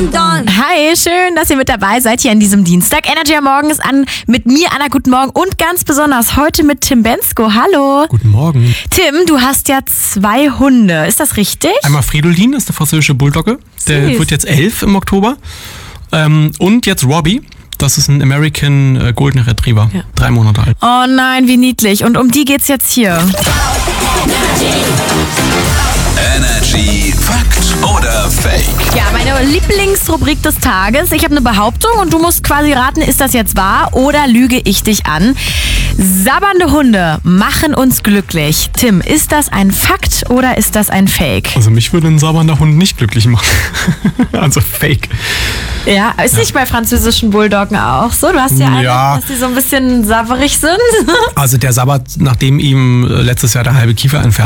Hi, schön, dass ihr mit dabei seid hier an diesem Dienstag. Energy am Morgen ist an mit mir, Anna, guten Morgen und ganz besonders heute mit Tim Bensko. Hallo. Guten Morgen. Tim, du hast ja 2 Hunde, ist das richtig? Einmal Fridolin, ist eine französische Bulldogge. Der Süß. wird jetzt 11 im Oktober. Und jetzt Robbie. Das ist ein American Golden Retriever. Ja. 3 Monate alt. Oh nein, wie niedlich. Und um die geht's jetzt hier. Energy Fakt oder Fake? Ja, meine Lieblingsrubrik des Tages. Ich habe eine Behauptung und du musst quasi raten, ist das jetzt wahr oder lüge ich dich an? Sabbernde Hunde machen uns glücklich. Tim, ist das ein Fakt oder ist das ein Fake? Also mich würde ein sabbernder Hund nicht glücklich machen. Also Fake. Ja, ist nicht bei französischen Bulldoggen auch so? Du hast ja eine, Ja. dass die so ein bisschen sabberig sind. Also der sabbert, nachdem ihm letztes Jahr der halbe Kiefer entfernt